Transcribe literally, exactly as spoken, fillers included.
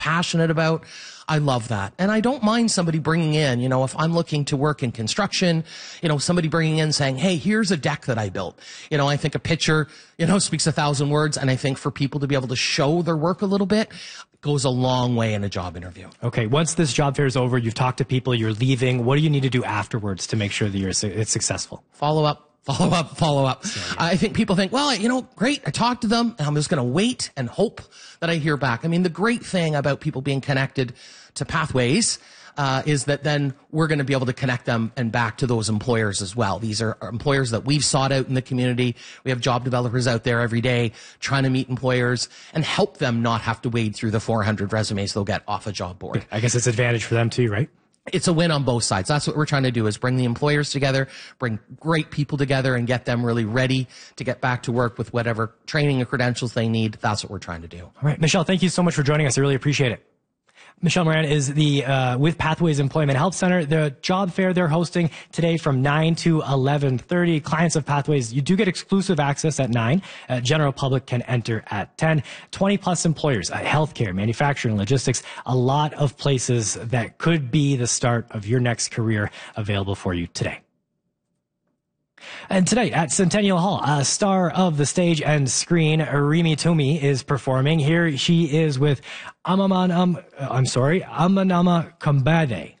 passionate about. I love that. And I don't mind somebody bringing in, you know, if I'm looking to work in construction, you know, somebody bringing in saying, hey, here's a deck that I built. You know, I think a picture, you know, speaks a thousand words. And I think for people to be able to show their work a little bit goes a long way in a job interview. Okay. Once this job fair is over, you've talked to people, you're leaving. What do you need to do afterwards to make sure that you're it's successful? Follow up. Follow up, follow up. So, yeah. I think people think, well, you know, great, I talked to them, and I'm just going to wait and hope that I hear back. I mean, the great thing about people being connected to Pathways uh, is that then we're going to be able to connect them and back to those employers as well. These are employers that we've sought out in the community. We have job developers out there every day trying to meet employers and help them not have to wade through the four hundred resumes they'll get off a job board. I guess it's an advantage for them too, right? It's a win on both sides. That's what we're trying to do, is bring the employers together, bring great people together, and get them really ready to get back to work with whatever training or credentials they need. That's what we're trying to do. All right. Michelle, thank you so much for joining us. I really appreciate it. Michelle Moran is the uh, with Pathways Employment Help Center. The job fair they're hosting today from nine to eleven thirty. Clients of Pathways, you do get exclusive access at nine. Uh, general public can enter at ten. twenty plus employers, uh, healthcare, manufacturing, logistics, a lot of places that could be the start of your next career available for you today. And tonight at Centennial Hall, a star of the stage and screen, Remi Toumi, is performing. Here she is with Amaman, um, I'm sorry, Amanama Kambade.